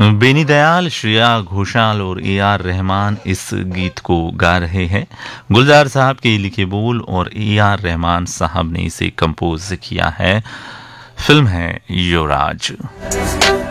बेनी दयाल, श्रेया घोषाल और A R Rahman इस गीत को गा रहे हैं। गुलजार साहब के लिखे बोल और ए आर रहमान साहब ने इसे कंपोज किया है। फिल्म है युवराज।